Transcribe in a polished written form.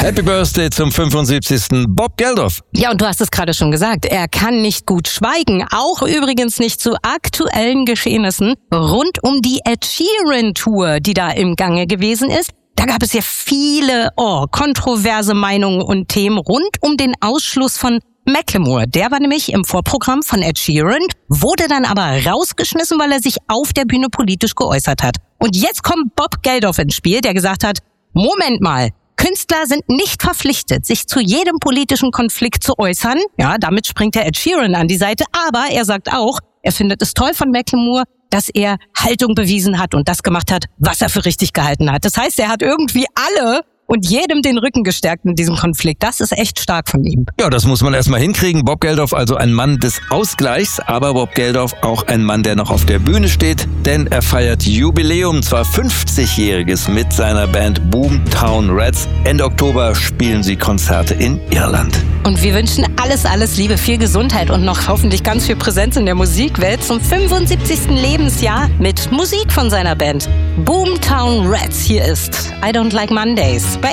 Happy Birthday zum 75. Bob Geldof. Ja, und du hast es gerade schon gesagt, er kann nicht gut schweigen. Auch übrigens nicht zu aktuellen Geschehnissen rund um die Ed Sheeran-Tour, die da im Gange gewesen ist. Da gab es ja viele kontroverse Meinungen und Themen rund um den Ausschluss von Macklemore. Der war nämlich im Vorprogramm von Ed Sheeran, wurde dann aber rausgeschmissen, weil er sich auf der Bühne politisch geäußert hat. Und jetzt kommt Bob Geldof ins Spiel, der gesagt hat, Moment mal, Künstler sind nicht verpflichtet, sich zu jedem politischen Konflikt zu äußern. Ja, damit springt der Ed Sheeran an die Seite. Aber er sagt auch, er findet es toll von Macklemore, dass er Haltung bewiesen hat und das gemacht hat, was er für richtig gehalten hat. Das heißt, er hat irgendwie alle und jedem den Rücken gestärkt in diesem Konflikt. Das ist echt stark von ihm. Ja, das muss man erstmal hinkriegen. Bob Geldof also ein Mann des Ausgleichs, aber Bob Geldof auch ein Mann, der noch auf der Bühne steht, denn er feiert Jubiläum, zwar 50-jähriges mit seiner Band Boomtown Rats. Ende Oktober spielen sie Konzerte in Irland. Und wir wünschen alles Liebe, viel Gesundheit und noch hoffentlich ganz viel Präsenz in der Musikwelt zum 75. Lebensjahr mit Musik von seiner Band Boomtown Rats. Hier ist I Don't Like Mondays.